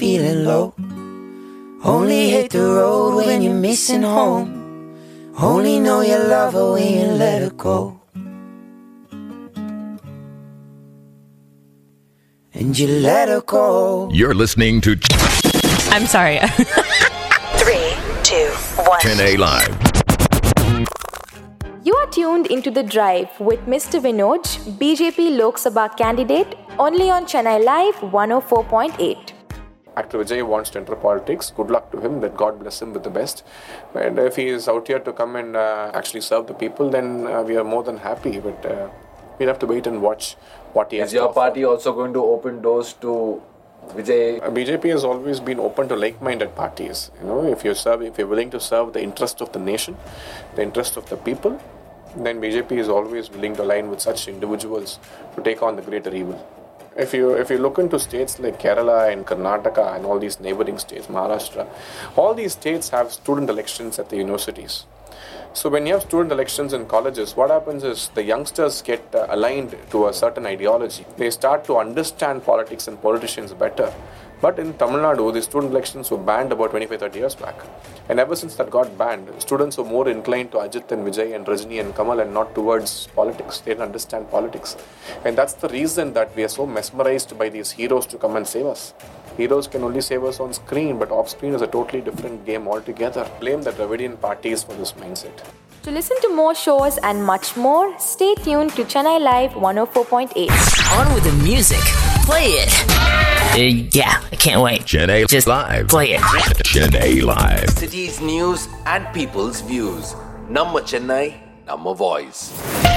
feeling low. Only hit the road when you're missing home. Only know you love her when you let her go. And you let her go. You're listening to I'm sorry. 3, 2, 1. Chennai Live. You are tuned into The Drive with Mr. Vinod, BJP Lok Sabha candidate, only on Chennai Live 104.8. Actor Vijay wants to enter politics. Good luck to him. That God bless him with the best. And if he is out here to come and actually serve the people, then we are more than happy. But we'll have to wait and watch what he has Is to your offer. party also going to open doors to Vijay? BJP has always been open to like-minded parties. You know, if you're willing to serve the interest of the nation, the interest of the people, then BJP is always willing to align with such individuals to take on the greater evil. If you look into states like Kerala and Karnataka and all these neighboring states, Maharashtra, all these states have student elections at the universities. So when you have student elections in colleges, what happens is the youngsters get aligned to a certain ideology. They start to understand politics and politicians better. But in Tamil Nadu, the student elections were banned about 25-30 years back. And ever since that got banned, students were more inclined to Ajit and Vijay and Rajini and Kamal and not towards politics. They didn't understand politics. And that's the reason that we are so mesmerized by these heroes to come and save us. Heroes can only save us on screen, but off screen is a totally different game altogether. Blame the Dravidian parties for this mindset. To listen to more shows and much more, stay tuned to Chennai Live 104.8. On with the music. Play it. Yeah, I can't wait. Chennai Just Live. play it. Chennai Live. City's news and people's views. Namma Chennai, Namma Voice.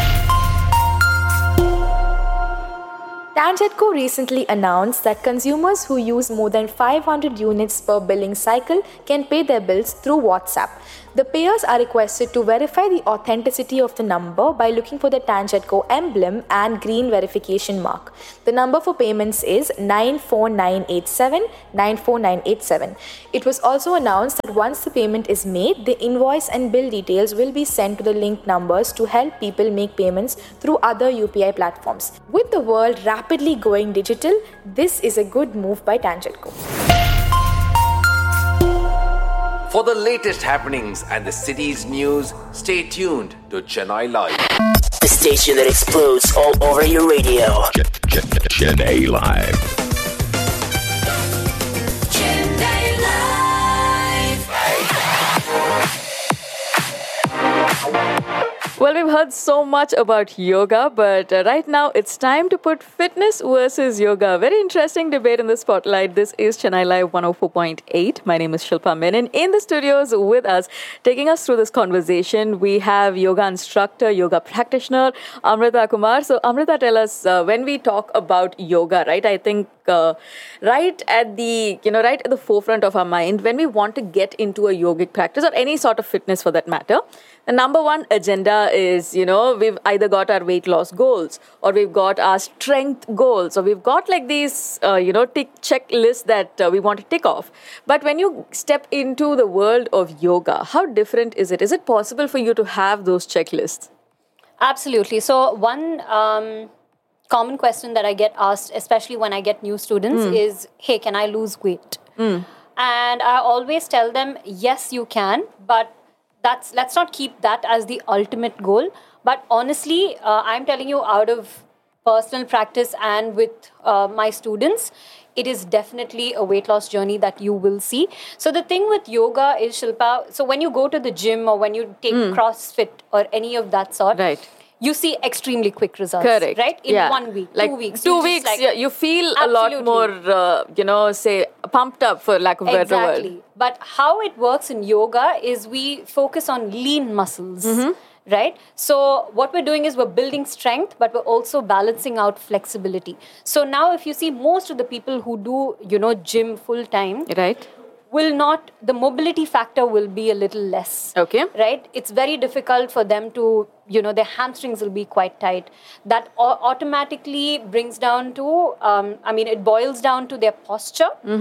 TANGEDCO recently announced that consumers who use more than 500 units per billing cycle can pay their bills through WhatsApp. The payers are requested to verify the authenticity of the number by looking for the TANGEDCO emblem and green verification mark. The number for payments is 94987 94987. It was also announced that once the payment is made, the invoice and bill details will be sent to the linked numbers to help people make payments through other UPI platforms. With the world rapidly going digital, this is a good move by TANGEDCO. For the latest happenings and the city's news, stay tuned to Chennai Live. The station that explodes all over your radio. Chennai Live. Well, we've heard so much about yoga, but right now it's time to put fitness versus yoga. Very interesting debate in the spotlight. This is Chennai Live 104.8. My name is Shilpa Menon. In the studios with us, taking us through this conversation, we have yoga instructor, yoga practitioner, Amrita Kumar. So, Amrita, tell us, when we talk about yoga, right, I think right at the forefront of our mind, when we want to get into a yogic practice or any sort of fitness for that matter, the number one agenda is, we've either got our weight loss goals or we've got our strength goals or we've got like these, checklists that we want to tick off. But when you step into the world of yoga, how different is it? Is it possible for you to have those checklists? Absolutely. So one common question that I get asked, especially when I get new students, is, hey, can I lose weight? And I always tell them, yes, you can, but let's not keep that as the ultimate goal. But honestly, I'm telling you, out of personal practice and with my students, it is definitely a weight loss journey that you will see. So the thing with yoga is, Shilpa, so when you go to the gym or when you take CrossFit or any of that sort, right, you see extremely quick results. Correct. Right? In 1 week, like 2 weeks. 2 weeks, you feel a lot more, say, pumped up, for lack of a better word. Exactly. But how it works in yoga is we focus on lean muscles. Right? So what we're doing is we're building strength, but we're also balancing out flexibility. So now if you see most of the people who do, gym full time, right, the mobility factor will be a little less. Okay. Right? It's very difficult for them to, their hamstrings will be quite tight. That automatically brings down to, it boils down to their posture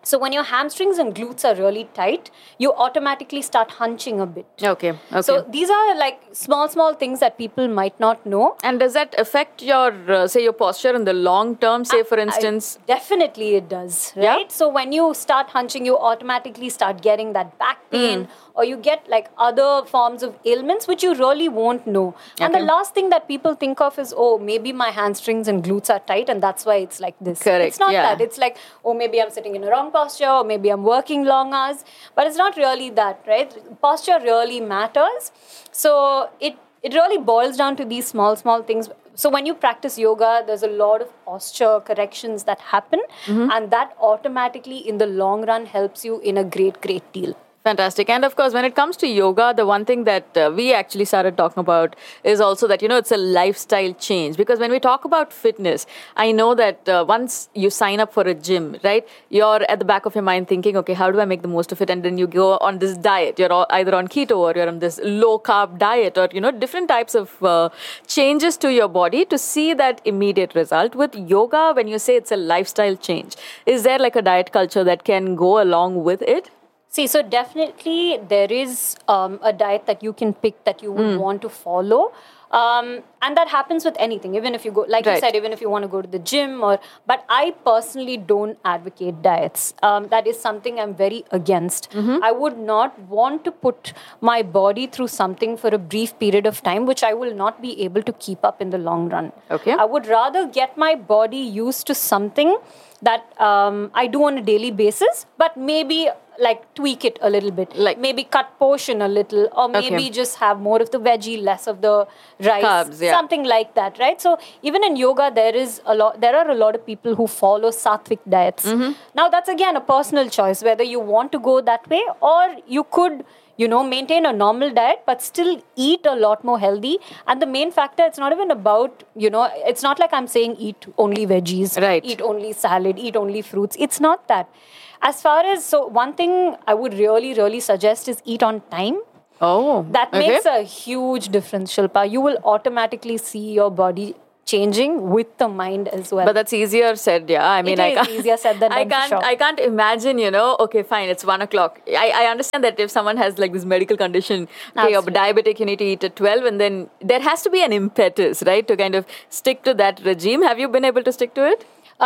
So when your hamstrings and glutes are really tight, you automatically start hunching a bit. Okay. So these are like small things that people might not know. And does that affect your, say, your posture in the long term? Say, for instance, Definitely it does, right? Yeah? So when you start hunching, you automatically start getting that back pain, or you get like other forms of ailments which you really won't know. And the last thing that people think of is, oh, maybe my hamstrings and glutes are tight and that's why it's like this. Correct, It's not yeah. that. It's like, oh, maybe I'm sitting in a wrong posture, or maybe I'm working long hours. But it's not really that, right? Posture really matters. So it really boils down to these small things. So when you practice yoga, there's a lot of posture corrections that happen, and that automatically in the long run helps you in a great deal. fantastic. And of course, when it comes to yoga, the one thing that we actually started talking about is also that, it's a lifestyle change. Because when we talk about fitness, I know that once you sign up for a gym, right, you're at the back of your mind thinking, okay, how do I make the most of it? And then you go on this diet. You're either on keto or you're on this low carb diet, or, different types of changes to your body to see that immediate result. With yoga, when you say it's a lifestyle change, is there like a diet culture that can go along with it? See, so definitely there is a diet that you can pick that you would want to follow. And that happens with anything, even if you go, like you said, even if you want to go to the gym but I personally don't advocate diets. That is something I'm very against. I would not want to put my body through something for a brief period of time, which I will not be able to keep up in the long run. Okay. I would rather get my body used to something that I do on a daily basis, but maybe like tweak it a little bit, like maybe cut portion a little, or maybe just have more of the veggie, less of the rice, carbs, something like that, right? So even in yoga, there are a lot of people who follow sattvic diets. Now that's again a personal choice, whether you want to go that way, or you could maintain a normal diet but still eat a lot more healthy. And the main factor, it's not even about, it's not like I'm saying eat only veggies, eat only salad, eat only fruits. It's not that. As far as, so one thing I would really suggest is eat on time. Oh, that makes a huge difference, Shilpa. You will automatically see your body changing with the mind as well. But that's easier said, yeah. I mean, it is easier said than done, for sure. I can't imagine, okay, fine, it's 1 o'clock. I understand that if someone has like this medical condition, okay, you're diabetic, you need to eat at 12, and then there has to be an impetus, right, to kind of stick to that regime. Have you been able to stick to it?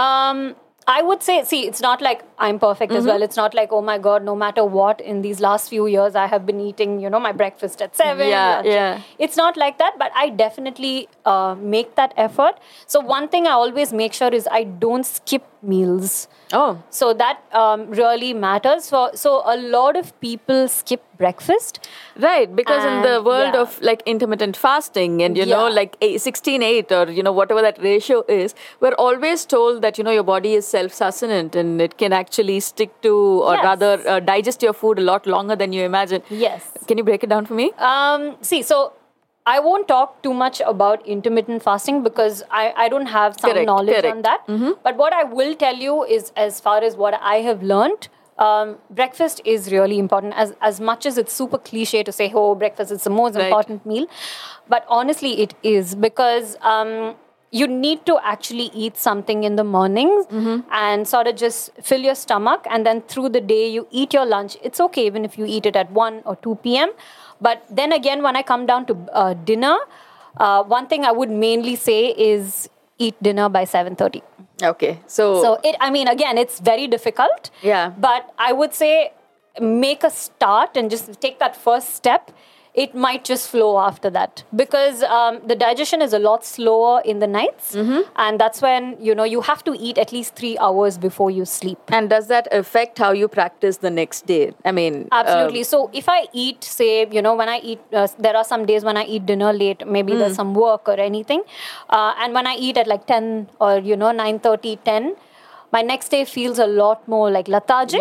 I would say, see, it's not like I'm perfect as well. It's not like, oh my God, no matter what, in these last few years, I have been eating, my breakfast at 7. Yeah. It's not like that, but I definitely make that effort. So one thing I always make sure is I don't skip meals. Oh. So that really matters. So a lot of people skip breakfast. Right, because in the world of like intermittent fasting and, like 16-8 or, whatever that ratio is, we're always told that, your body is self-sustenant and it can actually stick to or rather digest your food a lot longer than you imagine. Yes. Can you break it down for me? So I won't talk too much about intermittent fasting because I don't have some knowledge on that. But what I will tell you is, as far as what I have learned, breakfast is really important. As much as it's super cliche to say, oh, breakfast is the most important meal. But honestly, it is, because you need to actually eat something in the mornings and sort of just fill your stomach. And then through the day, you eat your lunch. It's okay even if you eat it at 1 or 2 p.m. But then again, when I come down to dinner, one thing I would mainly say is eat dinner by 7:30. Okay. So again, it's very difficult. Yeah. But I would say make a start and just take that first step. It might just flow after that, because the digestion is a lot slower in the nights. And that's when, you have to eat at least 3 hours before you sleep. And does that affect how you practice the next day? I mean... Absolutely. So if I eat, say, when I eat, there are some days when I eat dinner late, maybe there's some work or anything. And when I eat at like 10 or, 9:30, 10, my next day feels a lot more like lethargic.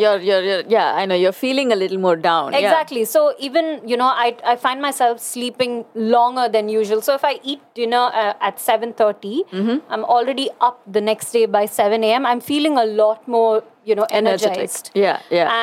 I know, you're feeling a little more down. Exactly. Yeah. So even, I find myself sleeping longer than usual. So if I eat dinner at 7:30, I'm already up the next day by 7 a.m. I'm feeling a lot more, energized. Yeah.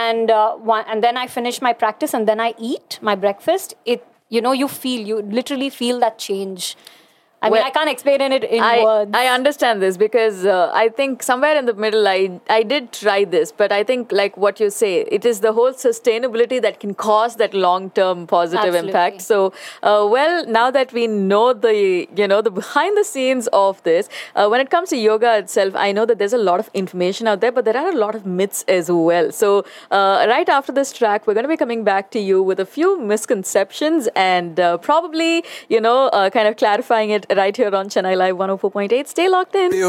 And then I finish my practice and then I eat my breakfast. You literally feel that change. I mean, I can't explain it in words. I understand this because I think somewhere in the middle, I did try this, but I think like what you say, it is the whole sustainability that can cause that long-term positive impact. So, well, now that we know the behind the scenes of this, when it comes to yoga itself, I know that there's a lot of information out there, but there are a lot of myths as well. So, right after this track, we're going to be coming back to you with a few misconceptions and probably, kind of clarifying it right here on Chennai Live 104.8. Stay locked in.